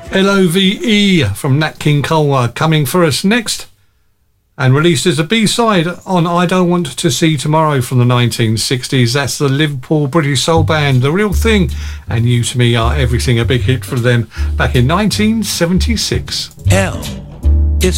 LOVE from Nat King Cole coming for us next, and released as a B-side on I Don't Want to See Tomorrow from the 1960s. That's the Liverpool British soul band The Real Thing, and You To Me Are Everything, a big hit for them back in 1976. L